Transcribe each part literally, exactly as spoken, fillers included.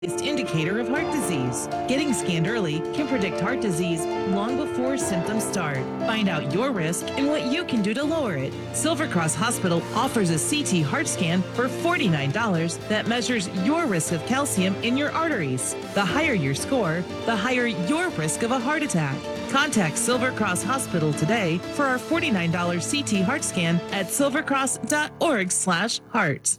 Indicator of heart disease. Getting scanned early can predict heart disease long before symptoms start. Find out your risk and what you can do to lower it. Silver Cross Hospital offers a C T heart scan for forty-nine dollars that measures your risk of calcium in your arteries. The higher your score, the higher your risk of a heart attack. Contact Silver Cross Hospital today for our forty-nine dollars C T heart scan at silvercross dot org slash heart.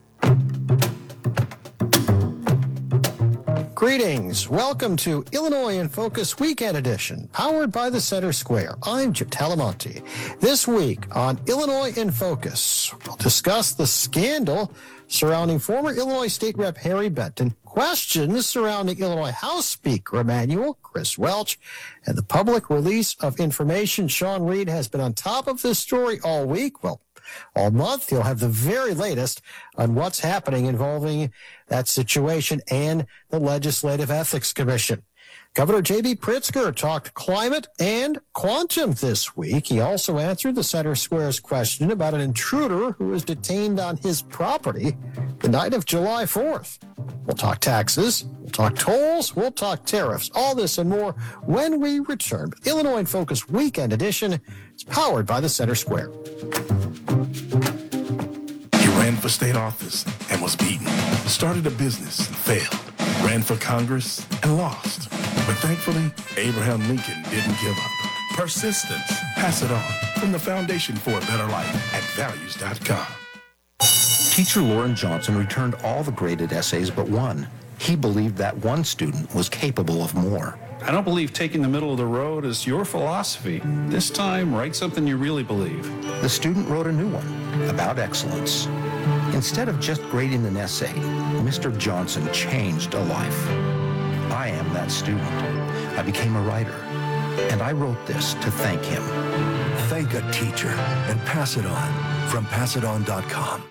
Greetings. Welcome to Illinois in Focus Weekend Edition, powered by the Center Square. I'm Jim Talamonte. This week on Illinois in Focus, we'll discuss the scandal surrounding former Illinois State Rep Harry Benton, questions surrounding Illinois House Speaker Emanuel Chris Welch, and the public release of information. Sean Reed has been on top of this story all week. Well, all month. You'll have the very latest on what's happening involving that situation and the Legislative Ethics Commission. Governor J B. Pritzker talked climate and quantum this week. He also answered the Center Square's question about an intruder who was detained on his property the night of July fourth. We'll talk taxes, we'll talk tolls, we'll talk tariffs, all this and more when we return. Illinois in Focus Weekend Edition is powered by the Center Square. He ran for state office and was beaten. Started a business and failed. Ran for Congress and lost. But thankfully, Abraham Lincoln didn't give up. Persistence. Pass it on. From the Foundation for a Better Life at values dot com. Teacher Lauren Johnson returned all the graded essays but one. He believed that one student was capable of more. I don't believe taking the middle of the road is your philosophy. This time, write something you really believe. The student wrote a new one about excellence. Instead of just grading an essay, Mister Johnson changed a life. I am that student. I became a writer, and I wrote this to thank him. Thank a teacher and pass it on from pass it on dot com.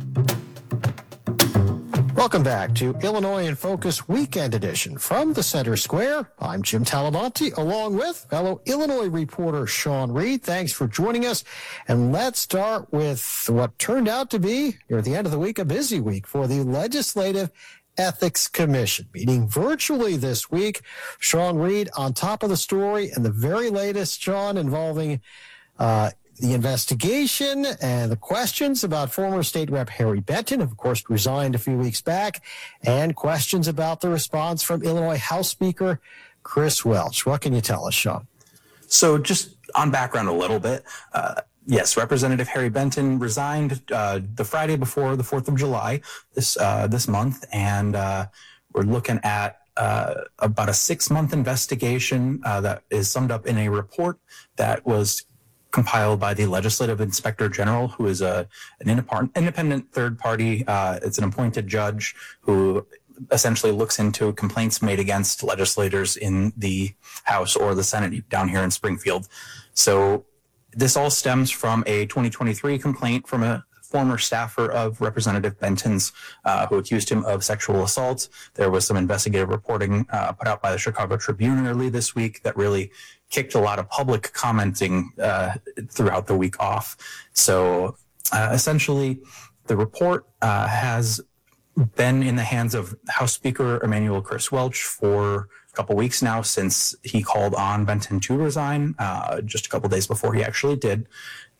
Welcome back to Illinois in Focus Weekend Edition from the Center Square. I'm Jim Talamonte, along with fellow Illinois reporter Sean Reed. Thanks for joining us. And let's start with what turned out to be, near the end of the week, a busy week for the Legislative Ethics Commission, meeting virtually this week. Sean Reed on top of the story, and the very latest, Sean, involving uh, the investigation and the questions about former State Rep Harry Benton, of course, resigned a few weeks back, and questions about the response from Illinois House Speaker Chris Welch. What can you tell us, Sean? So just on background a little bit, uh, yes, Representative Harry Benton resigned uh, the Friday before the fourth of July this uh, this month, and uh, we're looking at uh, about a six-month investigation uh, that is summed up in a report that was compiled by the Legislative Inspector General, who is a an independent third party. Uh, it's an appointed judge who essentially looks into complaints made against legislators in the House or the Senate down here in Springfield. So this all stems from a twenty twenty-three complaint from a former staffer of Representative Benton's uh, who accused him of sexual assault. There was some investigative reporting uh, put out by the Chicago Tribune early this week that really kicked a lot of public commenting uh, throughout the week off. So uh, essentially, the report uh, has been in the hands of House Speaker Emanuel Chris Welch for a couple weeks now, since he called on Benton to resign uh, just a couple days before he actually did.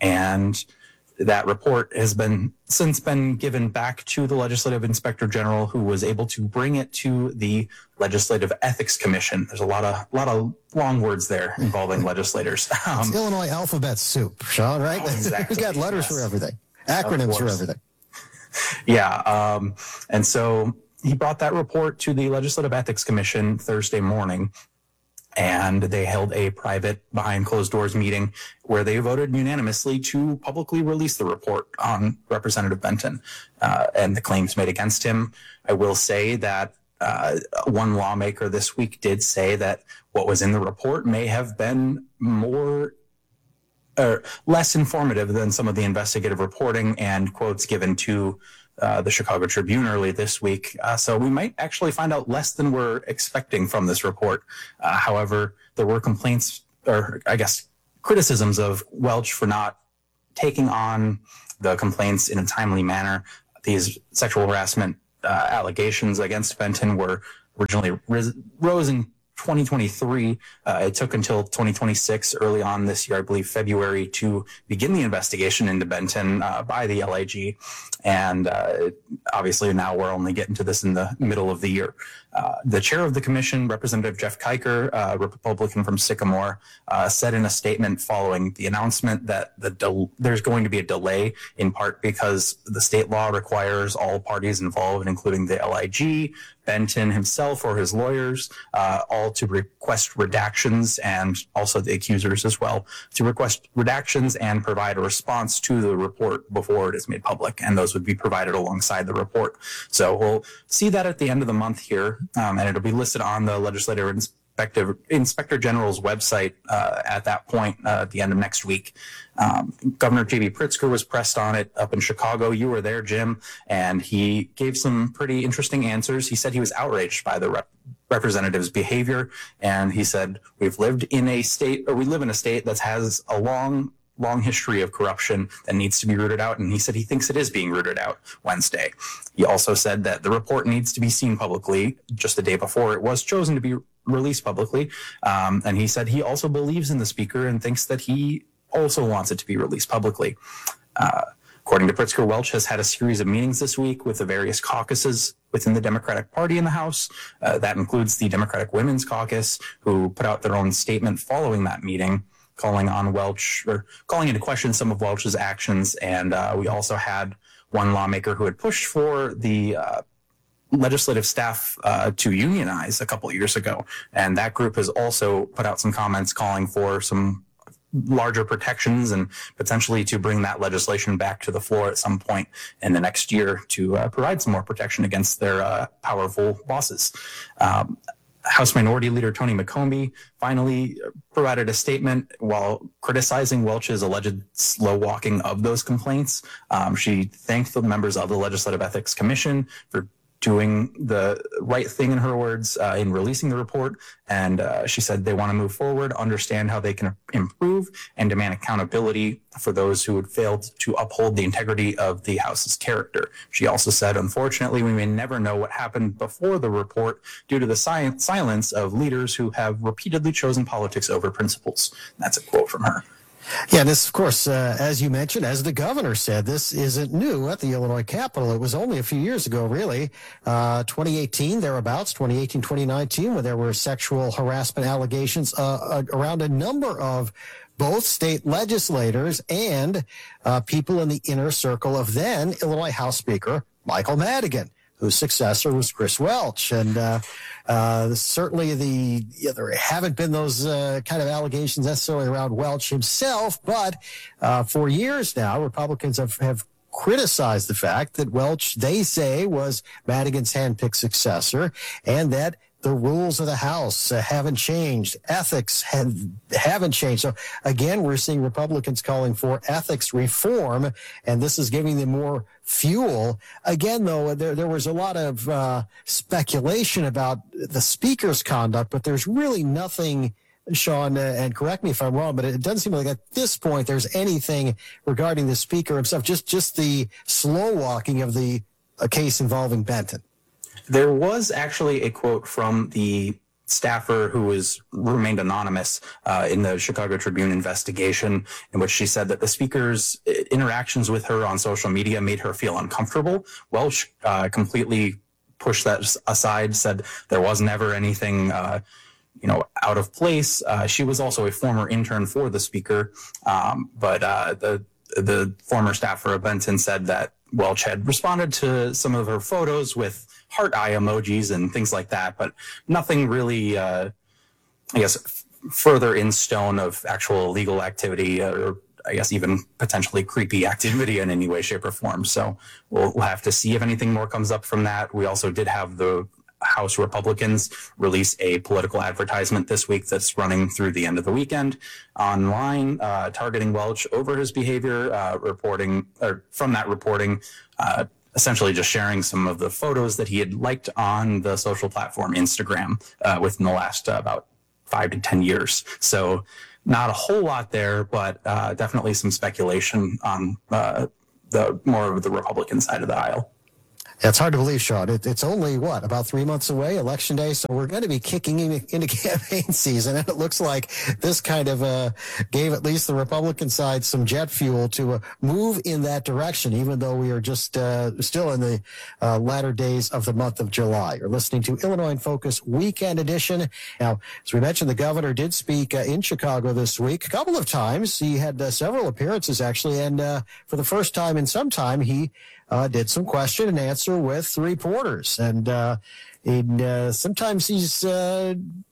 And that report has been since been given back to the Legislative Inspector General, who was able to bring it to the Legislative Ethics Commission. There's a lot of lot of long words there involving legislators. Um, it's Illinois alphabet soup, Sean, right? Oh, exactly. We've got letters yes. for everything, acronyms for everything. Yeah, um, and so he brought that report to the Legislative Ethics Commission Thursday morning, and they held a private behind closed doors meeting where they voted unanimously to publicly release the report on Representative Benton uh, and the claims made against him. I will say that uh, one lawmaker this week did say that what was in the report may have been more or less informative than some of the investigative reporting and quotes given to uh, the Chicago Tribune early this week. Uh, so we might actually find out less than we're expecting from this report. Uh, however, there were complaints, or I guess criticisms of Welch for not taking on the complaints in a timely manner. These sexual harassment uh, allegations against Benton were originally ris- rose in twenty twenty-three. Uh, it took until twenty twenty-six, early on this year, I believe February, to begin the investigation into Benton uh, by the L I G. And uh, obviously now we're only getting to this in the middle of the year. Uh, the chair of the commission, Representative Jeff Kiker, uh, Republican from Sycamore, uh, said in a statement following the announcement that the del- there's going to be a delay, in part because the state law requires all parties involved, including the L I G, Benton himself or his lawyers, uh, all to request redactions, and also the accusers as well, to request redactions and provide a response to the report before it is made public. And those would be provided alongside the report. So we'll see that at the end of the month here, um, and it'll be listed on the legislative inspector, inspector general's website uh, at that point, uh, at the end of next week. Um, Governor J B Pritzker was pressed on it up in Chicago. You were there, Jim, and he gave some pretty interesting answers. He said he was outraged by the rep- representative's behavior, and he said, we've lived in a state, or we live in a state that has a long long history of corruption that needs to be rooted out. And he said he thinks it is being rooted out Wednesday. He also said that the report needs to be seen publicly just the day before it was chosen to be released publicly. Um, and he said he also believes in the speaker and thinks that he also wants it to be released publicly. Uh, according to Pritzker, Welch has had a series of meetings this week with the various caucuses within the Democratic Party in the House. Uh, that includes the Democratic Women's Caucus, who put out their own statement following that meeting, calling on Welch, or calling into question some of Welch's actions. And uh, we also had one lawmaker who had pushed for the uh, legislative staff uh, to unionize a couple of years ago. And that group has also put out some comments calling for some larger protections and potentially to bring that legislation back to the floor at some point in the next year to uh, provide some more protection against their uh, powerful bosses. Um, House Minority Leader Tony McCombie finally provided a statement while criticizing Welch's alleged slow walking of those complaints. Um, she thanked the members of the Legislative Ethics Commission for doing the right thing, in her words, uh, in releasing the report. And uh, she said they want to move forward, understand how they can improve, and demand accountability for those who had failed to uphold the integrity of the House's character. She also said, unfortunately, we may never know what happened before the report due to the si- silence of leaders who have repeatedly chosen politics over principles. That's a quote from her. Yeah, this, of course, uh, as you mentioned, as the governor said, this isn't new at the Illinois Capitol. It was only a few years ago, really, uh, twenty eighteen, thereabouts, twenty eighteen, twenty nineteen, when there were sexual harassment allegations uh, around a number of both state legislators and uh, people in the inner circle of then Illinois House Speaker Michael Madigan, whose successor was Chris Welch. And uh, uh, certainly the yeah, there haven't been those uh, kind of allegations necessarily around Welch himself, but uh, for years now, Republicans have, have criticized the fact that Welch, they say, was Madigan's handpicked successor, and that the rules of the House uh, haven't changed. Ethics have, haven't changed. So, again, we're seeing Republicans calling for ethics reform, and this is giving them more fuel. Again, though, there, there was a lot of uh, speculation about the Speaker's conduct, but there's really nothing, Sean, uh, and correct me if I'm wrong, but it doesn't seem like at this point there's anything regarding the Speaker himself, just, just the slow walking of the a case involving Benton. There was actually a quote from the staffer who was remained anonymous uh, in the Chicago Tribune investigation, in which she said that the speaker's interactions with her on social media made her feel uncomfortable. Welch uh, completely pushed that aside, said there was never anything uh, you know, out of place. Uh, she was also a former intern for the speaker, um, but uh, the the former staffer of Benton said that Welch had responded to some of her photos with heart eye emojis and things like that, but nothing really, uh, I guess, f- further in stone of actual illegal activity, or I guess even potentially creepy activity in any way, shape, or form. So we'll, we'll have to see if anything more comes up from that. We also did have the House Republicans release a political advertisement this week that's running through the end of the weekend online, uh, targeting Welch over his behavior, uh, reporting, or from that reporting, uh, essentially just sharing some of the photos that he had liked on the social platform Instagram uh, within the last uh, about five to ten years. So not a whole lot there, but uh, definitely some speculation on uh, the more of the Republican side of the aisle. It's hard to believe, Sean. It, it's only, what, about three months away, Election Day? So we're going to be kicking in, into campaign season, and it looks like this kind of uh, gave at least the Republican side some jet fuel to uh, move in that direction, even though we are just uh, still in the uh, latter days of the month of July. You're listening to Illinois in Focus Weekend Edition. Now, as we mentioned, the governor did speak uh, in Chicago this week a couple of times. He had uh, several appearances, actually, and uh, for the first time in some time, he Uh, did some question and answer with the reporters. And uh, in, uh, sometimes he's uh,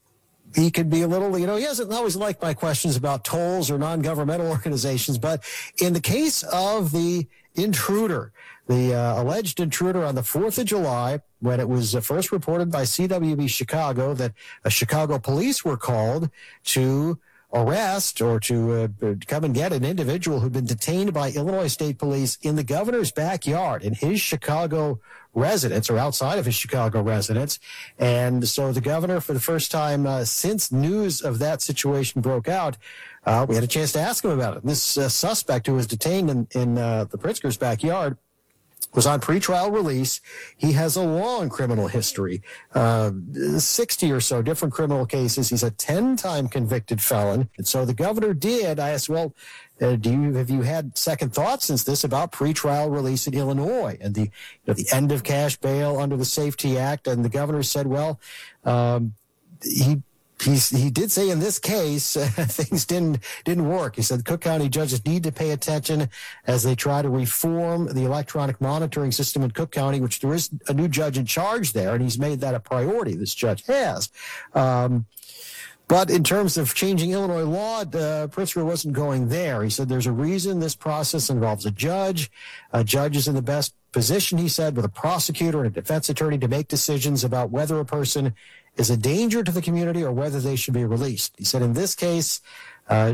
he could be a little, you know, he hasn't always liked my questions about tolls or non-governmental organizations. But in the case of the intruder, the uh, alleged intruder on the fourth of July, when it was uh, first reported by C W B Chicago that uh, Chicago police were called to arrest or to uh, come and get an individual who'd been detained by Illinois State Police in the governor's backyard in his Chicago residence or outside of his Chicago residence. And so the governor, for the first time uh, since news of that situation broke out, uh, we had a chance to ask him about it. And this uh, suspect who was detained in, in uh, the Pritzker's backyard was on pretrial release. He has a long criminal history, uh, sixty or so different criminal cases. He's a ten-time convicted felon. And so the governor did. I asked, well, uh, do you have you had second thoughts since this about pretrial release in Illinois and the you know, the end of cash bail under the Safety Act? And the governor said, well, um, he. He's, he did say in this case, uh, things didn't didn't work. He said Cook County judges need to pay attention as they try to reform the electronic monitoring system in Cook County, which there is a new judge in charge there, and he's made that a priority, this judge has. Um, but in terms of changing Illinois law, uh, Pritzker wasn't going there. He said there's a reason this process involves a judge. A judge is in the best position, he said, with a prosecutor and a defense attorney to make decisions about whether a person is a danger to the community or whether they should be released. He said in this case, uh,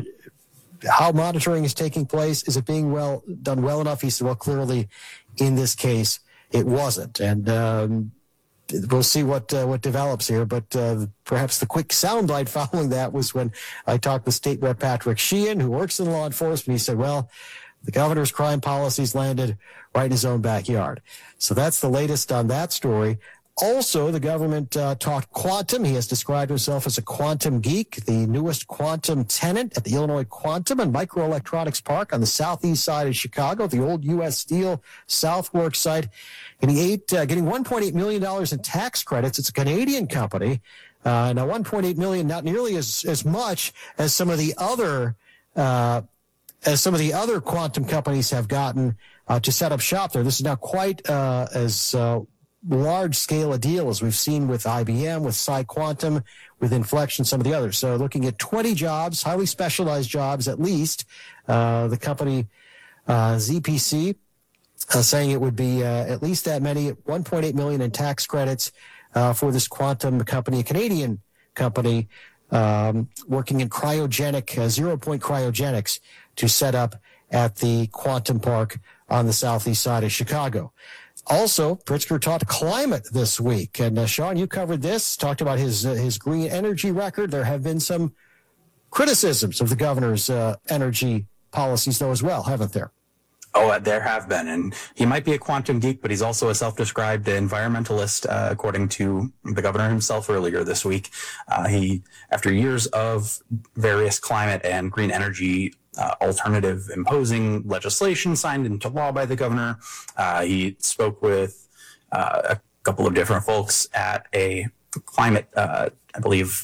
how monitoring is taking place, is it being well done well enough? He said, well, clearly in this case, it wasn't. And um, we'll see what uh, what develops here. But uh, perhaps the quick soundbite following that was when I talked with State Rep Patrick Sheehan, who works in law enforcement. He said, well, the governor's crime policies landed right in his own backyard. So that's the latest on that story. Also, the government uh, talked quantum. He has described himself as a quantum geek, the newest quantum tenant at the Illinois Quantum and Microelectronics Park on the southeast side of Chicago, the old U S Steel Southworks site. Getting, eight, uh, getting one point eight million dollars in tax credits. It's a Canadian company. Uh, now, one point eight million dollars, not nearly as, as much as some of the other uh, as some of the other quantum companies have gotten uh, to set up shop there. This is not quite uh, as uh, large scale a deal as we've seen with I B M, with Psi Quantum, with Inflection, some of the others. So looking at twenty jobs, highly specialized jobs at least. Uh, the company uh, Z P C uh, saying it would be uh, at least that many, one point eight million in tax credits uh, for this quantum company, a Canadian company um, working in cryogenic, uh, zero point cryogenics to set up at the Quantum Park on the southeast side of Chicago. Also, Pritzker talked climate this week. And uh, Sean, you covered this, talked about his uh, his green energy record. There have been some criticisms of the governor's uh, energy policies, though, as well, haven't there? Oh, there have been. And he might be a quantum geek, but he's also a self-described environmentalist, uh, according to the governor himself earlier this week. Uh, he, after years of various climate and green energy Uh, alternative imposing legislation signed into law by the governor. Uh, he spoke with uh, a couple of different folks at a climate, uh, I believe,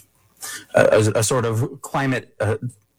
a, a sort of climate uh,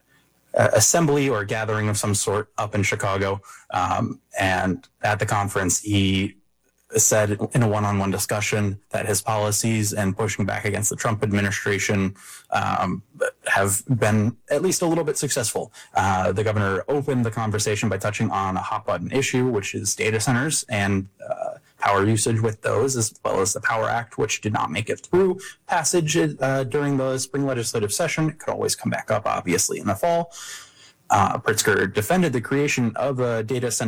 uh, assembly or gathering of some sort up in Chicago. Um, and at the conference, he said in a one-on-one discussion that his policies and pushing back against the Trump administration um, have been at least a little bit successful. Uh, the governor opened the conversation by touching on a hot-button issue, which is data centers and uh, power usage with those, as well as the Power Act, which did not make it through passage uh, during the spring legislative session. It could always come back up, obviously, in the fall. Uh, Pritzker defended the creation of a data center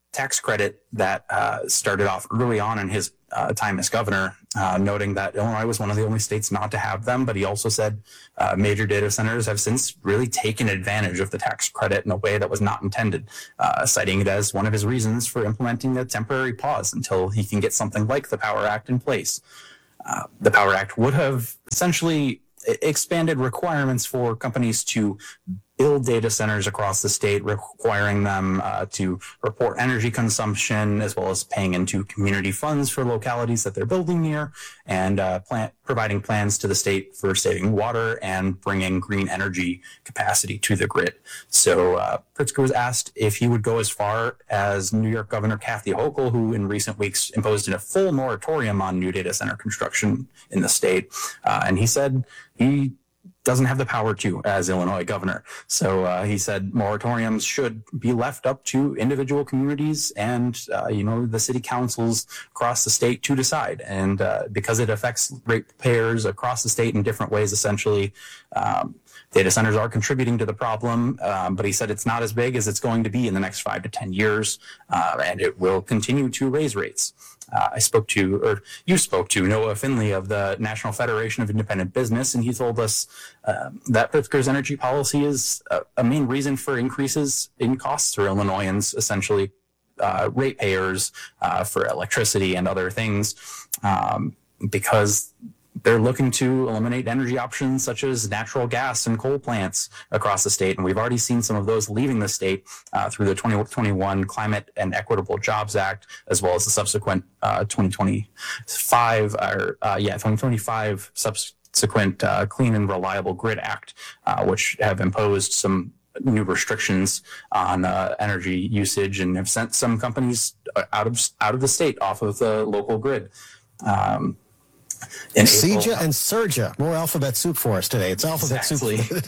tax credit that uh, started off early on in his uh, time as governor, uh, noting that Illinois was one of the only states not to have them. But he also said uh, major data centers have since really taken advantage of the tax credit in a way that was not intended, uh, citing it as one of his reasons for implementing a temporary pause until he can get something like the Power Act in place. Uh, the Power Act would have essentially expanded requirements for companies to build data centers across the state, requiring them uh, to report energy consumption, as well as paying into community funds for localities that they're building near, and uh, plant, providing plans to the state for saving water and bringing green energy capacity to the grid. So uh, Pritzker was asked if he would go as far as New York Governor Kathy Hochul, who in recent weeks imposed a full moratorium on new data center construction in the state. Uh, and he said he doesn't have the power to as Illinois governor. So uh, he said moratoriums should be left up to individual communities and, uh, you know, the city councils across the state to decide. And uh, because it affects ratepayers across the state in different ways, essentially, um, data centers are contributing to the problem. Um, but he said it's not as big as it's going to be in the next five to ten years, uh, and it will continue to raise rates. Uh, I spoke to, or you spoke to Noah Finley of the National Federation of Independent Business, and he told us uh, that Pritzker's energy policy is a, a main reason for increases in costs for Illinoisans, essentially uh, ratepayers uh, for electricity and other things, um, because they're looking to eliminate energy options such as natural gas and coal plants across the state. And we've already seen some of those leaving the state uh, through the twenty twenty-one Climate and Equitable Jobs Act, as well as the subsequent uh, twenty twenty-five, or uh, yeah, twenty twenty-five subsequent uh, Clean and Reliable Grid Act, uh, which have imposed some new restrictions on uh, energy usage and have sent some companies out of out of the state off of the local grid. Um, Seja and Surja, more alphabet soup for us today. It's alphabet exactly. soup.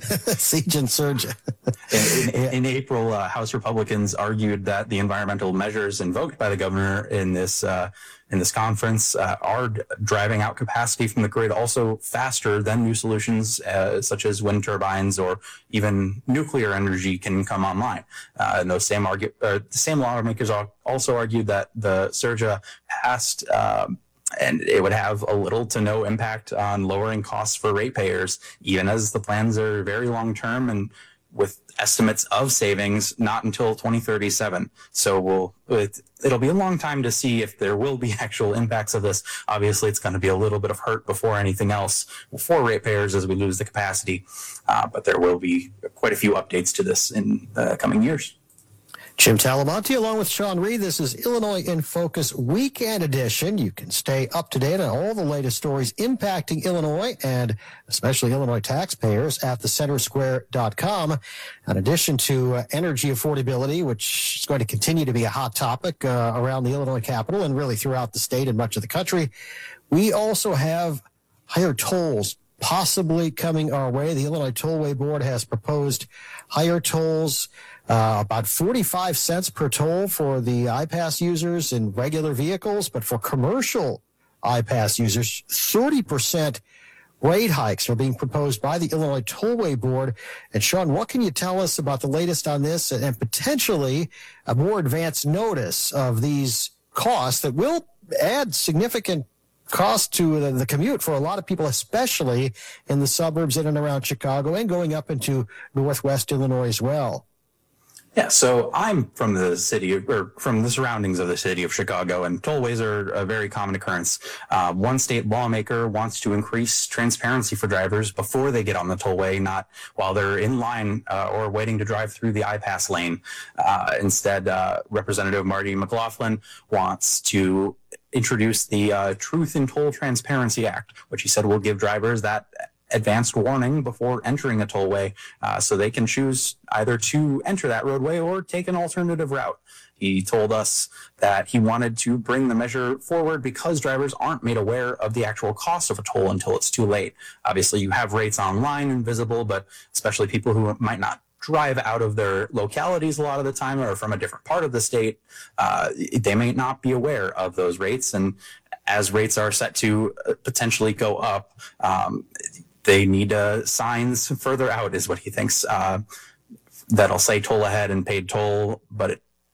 Seja and Surja. in, in, in April, uh, House Republicans argued that the environmental measures invoked by the governor in this uh, in this conference uh, are d- driving out capacity from the grid also faster than new solutions uh, such as wind turbines or even nuclear energy can come online. Uh, and those same argue, uh, the same lawmakers also argued that the Surja passed. Uh, And it would have a little to no impact on lowering costs for ratepayers, even as the plans are very long term and with estimates of savings not until twenty thirty-seven. So we'll, it, it'll be a long time to see if there will be actual impacts of this. Obviously, it's going to be a little bit of hurt before anything else for ratepayers as we lose the capacity. Uh, but there will be quite a few updates to this in the coming years. Jim Talamonte along with Sean Reed. This is Illinois in Focus Weekend Edition. You can stay up to date on all the latest stories impacting Illinois and especially Illinois taxpayers at the center square dot com. In addition to uh, energy affordability, which is going to continue to be a hot topic uh, around the Illinois Capitol and really throughout the state and much of the country, we also have higher tolls possibly coming our way. The Illinois Tollway Board has proposed higher tolls, Uh, about forty-five cents per toll for the I-Pass users in regular vehicles, but for commercial I-Pass users, thirty percent rate hikes are being proposed by the Illinois Tollway Board. And Sean, what can you tell us about the latest on this and, and potentially a more advanced notice of these costs that will add significant cost to the, the commute for a lot of people, especially in the suburbs in and around Chicago and going up into Northwest Illinois as well? Yeah, so I'm from the city, or from the surroundings of the city of Chicago, and tollways are a very common occurrence. Uh, one state lawmaker wants to increase transparency for drivers before they get on the tollway, not while they're in line uh, or waiting to drive through the I-Pass lane. Uh, instead, uh, Representative Marty McLaughlin wants to introduce the uh, Truth in Toll Transparency Act, which he said will give drivers that advanced warning before entering a tollway, uh, so they can choose either to enter that roadway or take an alternative route. He told us that he wanted to bring the measure forward because drivers aren't made aware of the actual cost of a toll until it's too late. Obviously, you have rates online and visible, but especially people who might not drive out of their localities a lot of the time or from a different part of the state, uh, they may not be aware of those rates. And as rates are set to potentially go up, um, they need uh, signs further out, is what he thinks, uh, that'll say toll ahead and paid toll, but it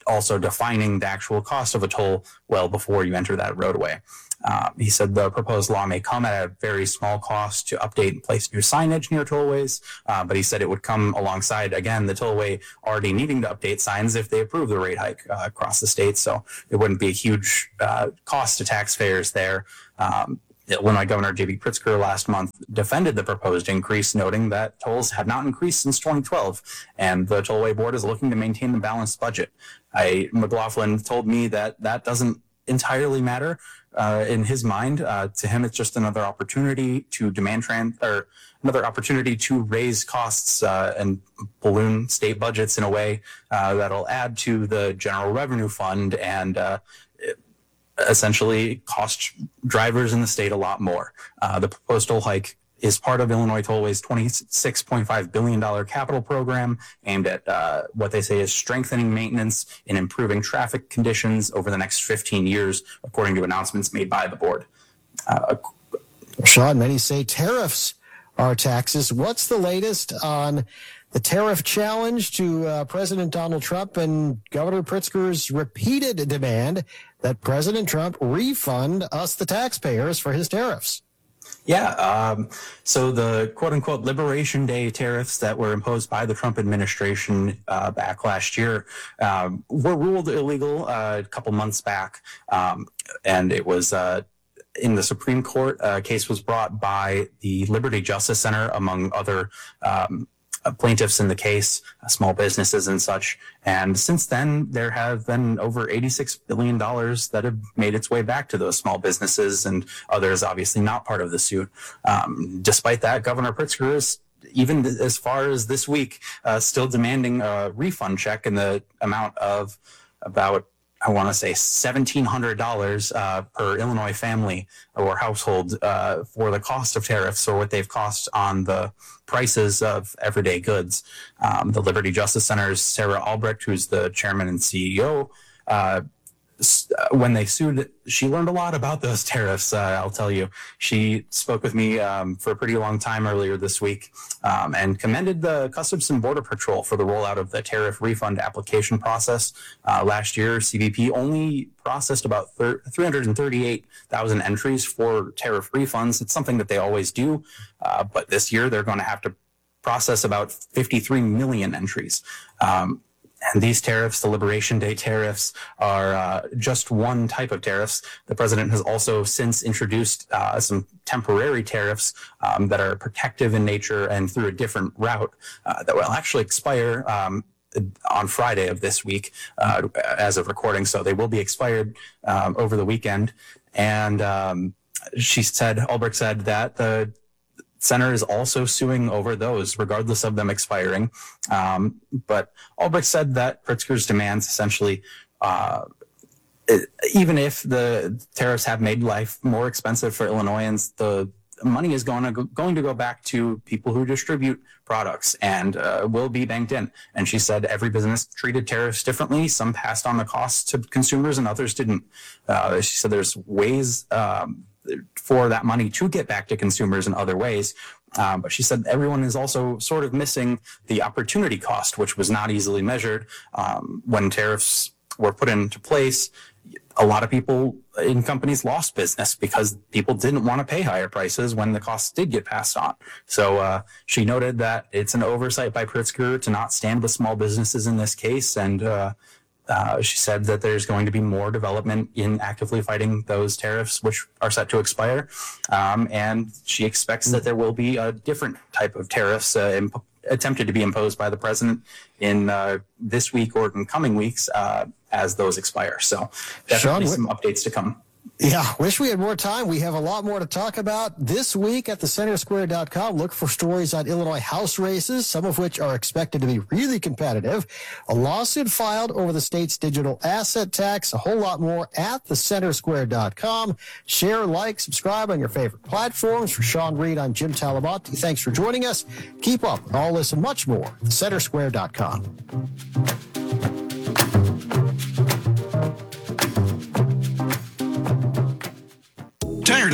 also defining the actual cost of a toll well before you enter that roadway. Uh, he said the proposed law may come at a very small cost to update and place new signage near tollways, uh, but he said it would come alongside, again, the tollway already needing to update signs if they approve the rate hike uh, across the state. So it wouldn't be a huge uh, cost to taxpayers there. Um, Illinois Governor J B Pritzker last month defended the proposed increase, noting that tolls have not increased since twenty twelve, and the Tollway Board is looking to maintain the balanced budget. I, McLaughlin told me that that doesn't entirely matter uh, in his mind. Uh, to him, it's just another opportunity to demand trans or another opportunity to raise costs uh, and balloon state budgets in a way uh, that'll add to the general revenue fund and uh, essentially cost drivers in the state a lot more. Uh, the proposed toll hike is part of Illinois Tollway's twenty-six point five billion dollars capital program aimed at uh, what they say is strengthening maintenance and improving traffic conditions over the next fifteen years, according to announcements made by the board. Uh, Sean, many say tariffs are taxes. What's the latest on the tariff challenge to uh, President Donald Trump and Governor Pritzker's repeated demand that President Trump refund us, the taxpayers, for his tariffs? Yeah. Um, so the quote unquote Liberation Day tariffs that were imposed by the Trump administration uh, back last year um, were ruled illegal uh, a couple months back. Um, and it was uh, in the Supreme Court. A case was brought by the Liberty Justice Center, among other um, plaintiffs in the case, uh, small businesses and such. And since then, there have been over eighty-six billion dollars that have made its way back to those small businesses and others obviously not part of the suit. Um, despite that, Governor Pritzker is, even as far as this week, uh, still demanding a refund check in the amount of about, I want to say seventeen hundred dollars uh, per Illinois family or household uh, for the cost of tariffs, or what they've cost on the prices of everyday goods. Um, the Liberty Justice Center's Sarah Albrecht, who's the chairman and C E O, uh, when they sued, she learned a lot about those tariffs. Uh, I'll tell you, she spoke with me um, for a pretty long time earlier this week um, and commended the Customs and Border Patrol for the rollout of the tariff refund application process. Uh, last year, C B P only processed about three hundred thirty-eight thousand entries for tariff refunds. It's something that they always do, uh, but this year they're going to have to process about fifty-three million entries. Um, And these tariffs, the Liberation Day tariffs, are uh, just one type of tariffs. The president has also since introduced uh, some temporary tariffs um, that are protective in nature and through a different route uh, that will actually expire um, on Friday of this week uh, as of recording. So they will be expired um, over the weekend. And um, she said, Albrecht said that the Center is also suing over those, regardless of them expiring. Um, but Albrecht said that Pritzker's demands essentially, uh, it, even if the tariffs have made life more expensive for Illinoisans, the money is going to go, going to go back to people who distribute products and uh, will be banked in. And she said every business treated tariffs differently. Some passed on the costs to consumers and others didn't. Uh, she said there's ways um, for that money to get back to consumers in other ways. Um, but she said everyone is also sort of missing the opportunity cost, which was not easily measured. Um, when tariffs were put into place, a lot of people in companies lost business because people didn't want to pay higher prices when the costs did get passed on. So uh, she noted that it's an oversight by Pritzker to not stand with small businesses in this case. And uh, Uh, she said that there's going to be more development in actively fighting those tariffs, which are set to expire. Um, and she expects that there will be a different type of tariffs uh, imp- attempted to be imposed by the president in uh, this week or in coming weeks uh, as those expire. So definitely Sean, some updates to come. Yeah, wish we had more time. We have a lot more to talk about this week at the center square dot com. Look for stories on Illinois House races, some of which are expected to be really competitive. A lawsuit filed over the state's digital asset tax. A whole lot more at the center square dot com. Share, like, subscribe on your favorite platforms. For Sean Reed, I'm Jim Talamonte. Thanks for joining us. Keep up with all this and much more at the center square dot com. Tired of high grocery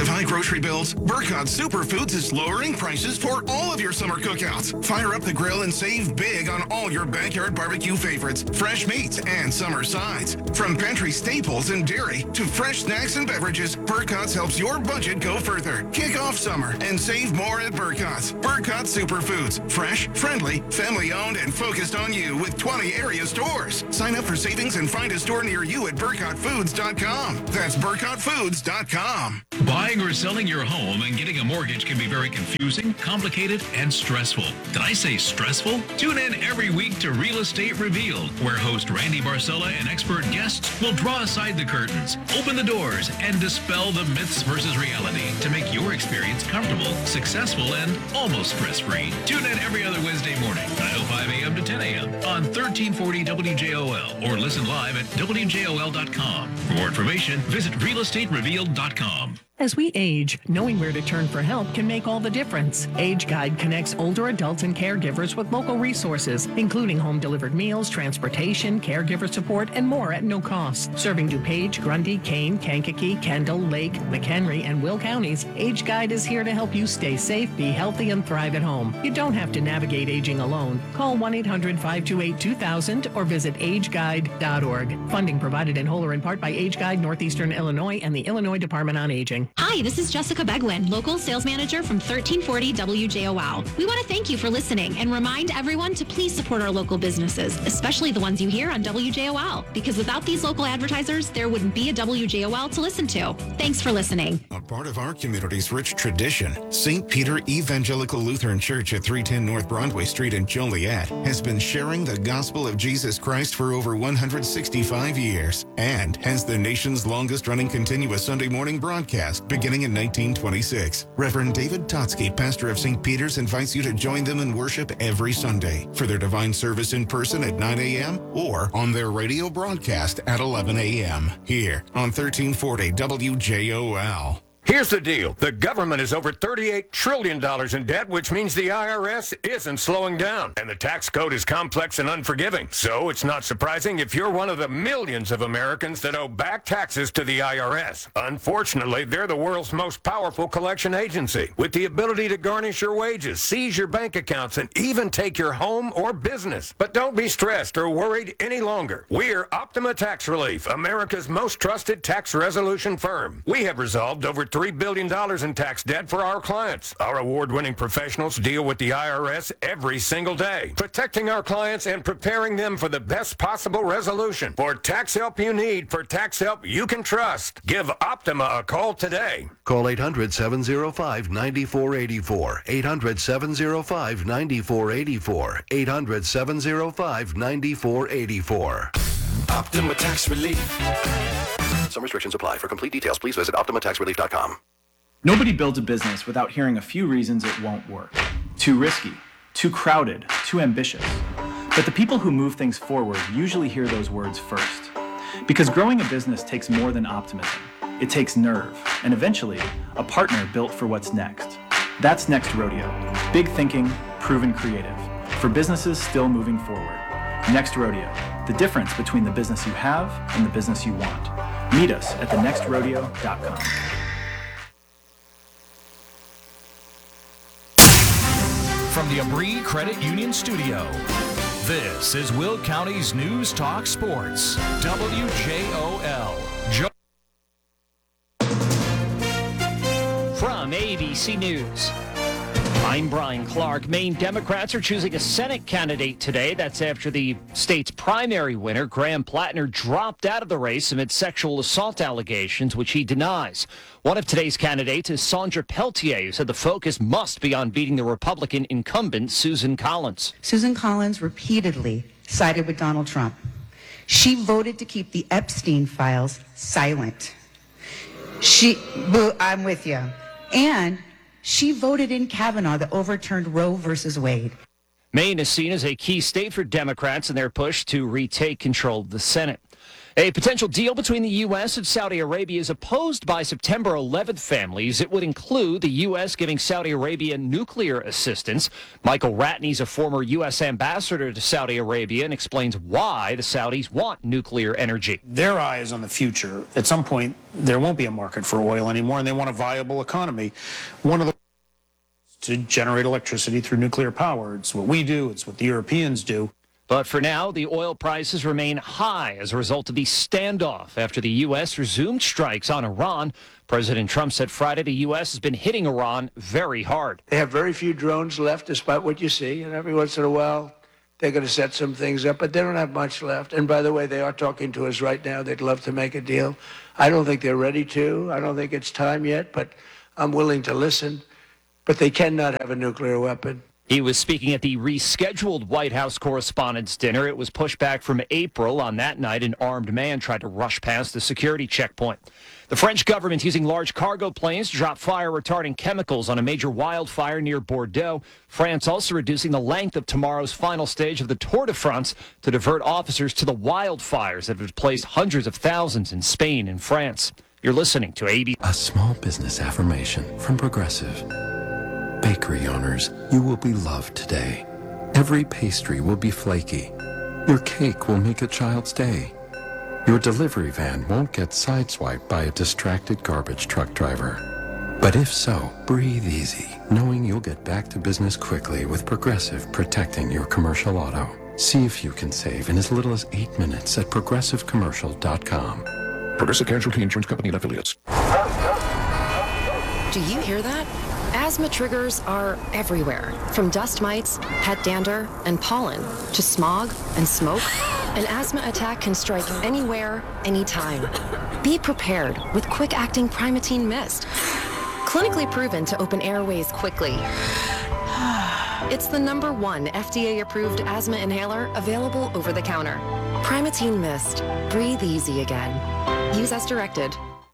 grocery bills, Burkott Superfoods is lowering prices for all of your summer cookouts. Fire up the grill and save big on all your backyard barbecue favorites, fresh meats, and summer sides. From pantry staples and dairy to fresh snacks and beverages, Burkott's helps your budget go further. Kick off summer and save more at Burkott's. Burkott Superfoods. Fresh, friendly, family-owned, and focused on you with twenty area stores. Sign up for savings and find a store near you at burkott foods dot com. That's burkott foods dot com. Buying or selling your home and getting a mortgage can be very confusing, complicated, and stressful. Did I say stressful? Tune in every week to Real Estate Revealed, where host Randy Barcella and expert guests will draw aside the curtains, open the doors, and dispel the myths versus reality to make your experience comfortable, successful, and almost stress-free. Tune in every other Wednesday morning, nine oh five a.m. to ten a.m. on thirteen forty W J O L, or listen live at W J O L dot com. For more information, visit real estate revealed dot com. As we age, knowing where to turn for help can make all the difference. Age Guide connects older adults and caregivers with local resources, including home-delivered meals, transportation, caregiver support, and more at no cost. Serving DuPage, Grundy, Kane, Kankakee, Kendall, Lake, McHenry, and Will counties, Age Guide is here to help you stay safe, be healthy, and thrive at home. You don't have to navigate aging alone. Call one eight hundred five two eight two thousand or visit age guide dot org. Funding provided in whole or in part by Age Guide, Northeastern Illinois, and the Illinois Department on Aging. Hi, this is Jessica Begwin, local sales manager from thirteen forty W J O L. We want to thank you for listening and remind everyone to please support our local businesses, especially the ones you hear on W J O L, because without these local advertisers, there wouldn't be a W J O L to listen to. Thanks for listening. A part of our community's rich tradition, Saint Peter Evangelical Lutheran Church at three ten North Broadway Street in Joliet has been sharing the gospel of Jesus Christ for over one hundred sixty-five years and has the nation's longest-running continuous Sunday morning broadcast beginning in nineteen twenty-six. Reverend David Totsky, pastor of Saint Peter's, invites you to join them in worship every Sunday for their divine service in person at nine a.m. or on their radio broadcast at eleven a.m. here on thirteen forty W J O L. Here's the deal. The government is over thirty-eight trillion dollars in debt, which means the I R S isn't slowing down. And the tax code is complex and unforgiving. So it's not surprising if you're one of the millions of Americans that owe back taxes to the I R S. Unfortunately, they're the world's most powerful collection agency, with the ability to garnish your wages, seize your bank accounts, and even take your home or business. But don't be stressed or worried any longer. We're Optima Tax Relief, America's most trusted tax resolution firm. We have resolved over three billion dollars in tax debt for our clients. Our award-winning professionals deal with the I R S every single day, protecting our clients and preparing them for the best possible resolution. For tax help you need, for tax help you can trust, give Optima a call today. Call eight hundred, seven oh five, nine four eight four. eight hundred, seven oh five, nine four eight four. eight hundred, seven oh five, nine four eight four. Optima Tax Relief. Some restrictions apply. For complete details, please visit optima tax relief dot com. Nobody builds a business without hearing a few reasons it won't work. Too risky, too crowded, too ambitious. But the people who move things forward usually hear those words first. Because growing a business takes more than optimism. It takes nerve, and eventually, a partner built for what's next. That's Next Rodeo. Big thinking, proven creative. For businesses still moving forward. Next Rodeo. The difference between the business you have and the business you want. Meet us at the next rodeo dot com. From the Abri Credit Union Studio, this is Will County's News Talk Sports, W J O L. Jo- From A B C News, I'm Brian Clark. Maine Democrats are choosing a Senate candidate today. That's after the state's primary winner, Graham Plattner, dropped out of the race amid sexual assault allegations, which he denies. One of today's candidates is Sandra Peltier, who said the focus must be on beating the Republican incumbent, Susan Collins. Susan Collins repeatedly sided with Donald Trump. She voted to keep the Epstein files silent. She, I'm with you. And she voted in Kavanaugh that overturned Roe versus Wade. Maine is seen as a key state for Democrats in their push to retake control of the Senate. A potential deal between the U S and Saudi Arabia is opposed by September eleventh families. It would include the U S giving Saudi Arabia nuclear assistance. Michael Ratney is a former U S ambassador to Saudi Arabia and explains why the Saudis want nuclear energy. Their eye is on the future. At some point, there won't be a market for oil anymore, and they want a viable economy. One of the to generate electricity through nuclear power. It's what we do. It's what the Europeans do. But for now, the oil prices remain high as a result of the standoff after the U S resumed strikes on Iran. President Trump said Friday the U S has been hitting Iran very hard. They have very few drones left, despite what you see, and every once in a while they're going to set some things up, but they don't have much left. And by the way, they are talking to us right now. They'd love to make a deal. I don't think they're ready to. I don't think it's time yet, but I'm willing to listen. But they cannot have a nuclear weapon. He was speaking at the rescheduled White House Correspondents' Dinner. It was pushed back from April. On that night, an armed man tried to rush past the security checkpoint. The French government using large cargo planes to drop fire-retarding chemicals on a major wildfire near Bordeaux. France also reducing the length of tomorrow's final stage of the Tour de France to divert officers to the wildfires that have displaced hundreds of thousands in Spain and France. You're listening to A B C. A small business affirmation from Progressive. Bakery owners, you will be loved today. Every pastry will be flaky. Your cake will make a child's day. Your delivery van won't get sideswiped by a distracted garbage truck driver. But if so, breathe easy, knowing you'll get back to business quickly with Progressive protecting your commercial auto. See if you can save in as little as eight minutes at progressive commercial dot com. Progressive Casualty Insurance Company and Affiliates. Do you hear that? Asthma triggers are everywhere, from dust mites, pet dander, and pollen, to smog and smoke. An asthma attack can strike anywhere, anytime. Be prepared with quick-acting Primatene Mist. Clinically proven to open airways quickly. It's the number one F D A-approved asthma inhaler available over the counter. Primatene Mist. Breathe easy again. Use as directed.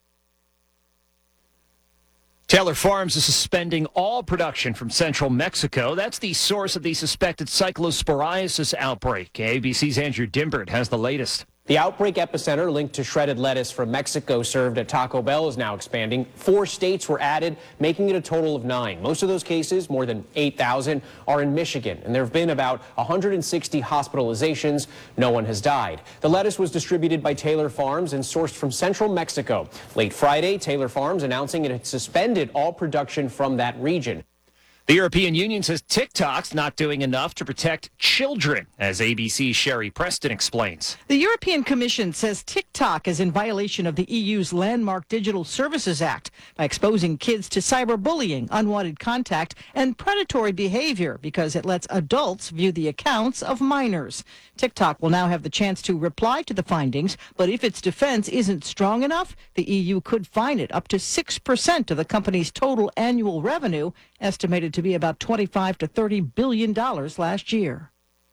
Taylor Farms is suspending all production from central Mexico. That's the source of the suspected cyclosporiasis outbreak. A B C's Andrew Dimbert has the latest. The outbreak epicenter linked to shredded lettuce from Mexico served at Taco Bell is now expanding. Four states were added, making it a total of nine. Most of those cases, more than eight thousand, are in Michigan, and there have been about one hundred sixty hospitalizations. No one has died. The lettuce was distributed by Taylor Farms and sourced from central Mexico. Late Friday, Taylor Farms announcing it had suspended all production from that region. The European Union says TikTok's not doing enough to protect children, as A B C's Sherry Preston explains. The European Commission says TikTok is in violation of the E U's Landmark Digital Services Act by exposing kids to cyberbullying, unwanted contact, and predatory behavior because it lets adults view the accounts of minors. TikTok will now have the chance to reply to the findings, but if its defense isn't strong enough, the E U could fine it up to six percent of the company's total annual revenue, estimated to be about twenty-five to thirty billion dollars last year.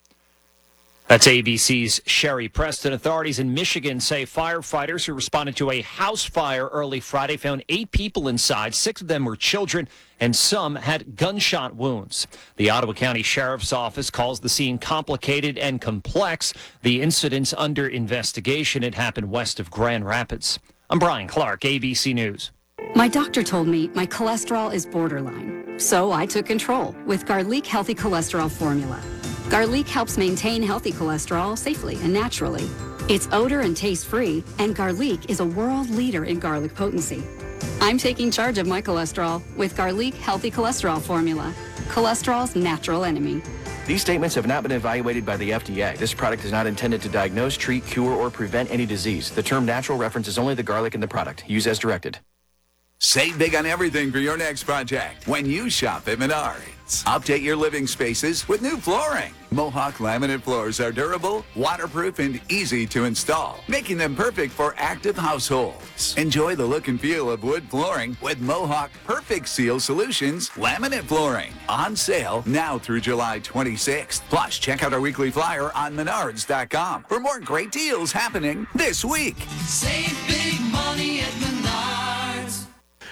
That's A B C's Sherry Preston. Authorities in Michigan say firefighters who responded to a house fire early Friday found eight people inside. Six of them were children, and some had gunshot wounds. The Ottawa County Sheriff's Office calls the scene complicated and complex. The incident's under investigation. It happened west of Grand Rapids. I'm Brian Clark, A B C News. My doctor told me my cholesterol is borderline, so I took control with Garlic Healthy Cholesterol Formula. Garlic helps maintain healthy cholesterol safely and naturally. It's odor and taste-free, and Garlic is a world leader in garlic potency. I'm taking charge of my cholesterol with Garlic Healthy Cholesterol Formula, cholesterol's natural enemy. These statements have not been evaluated by the F D A. This product is not intended to diagnose, treat, cure, or prevent any disease. The term natural references only the garlic in the product. Use as directed. Save big on everything for your next project when you shop at Menards. Update your living spaces with new flooring. Mohawk laminate floors are durable, waterproof, and easy to install, making them perfect for active households. Enjoy the look and feel of wood flooring with Mohawk Perfect Seal Solutions laminate flooring. On sale now through July twenty-sixth. Plus, check out our weekly flyer on menards dot com for more great deals happening this week. Save big money at Menards.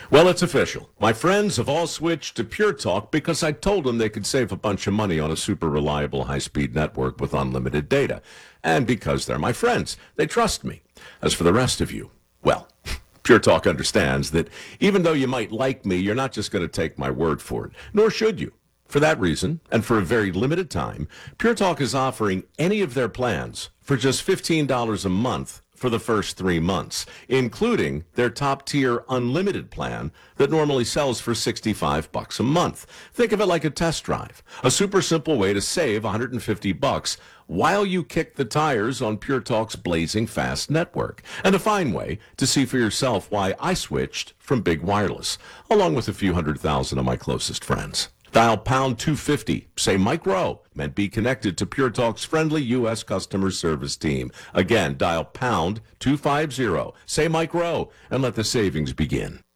Well, it's official. My friends have all switched to Pure Talk because I told them they could save a bunch of money on a super reliable high-speed network with unlimited data. And because they're my friends, they trust me. As for the rest of you, well, Pure Talk understands that even though you might like me, you're not just going to take my word for it, nor should you. For that reason, and for a very limited time, Pure Talk is offering any of their plans for just fifteen dollars a month for the first three months, including their top-tier unlimited plan that normally sells for sixty-five bucks a month. Think of it like a test drive, a super simple way to save one hundred fifty bucks while you kick the tires on Pure Talk's blazing fast network, and a fine way to see for yourself why I switched from Big Wireless, along with a few hundred thousand of my closest friends. Dial pound two fifty, say Mike Rowe, and be connected to Pure Talk's friendly U S customer service team. Again, dial pound two fifty, say Mike Rowe, and let the savings begin.